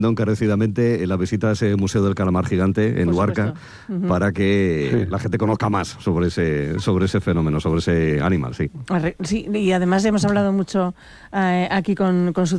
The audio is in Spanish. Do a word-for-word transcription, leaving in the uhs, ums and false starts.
encarecidamente la visita a ese Museo del Calamar Gigante en Por Luarca, uh-huh. para que sí. la gente conozca más sobre ese, sobre ese fenómeno, sobre ese animal, sí. Sí, y además hemos hablado mucho eh, aquí con, con su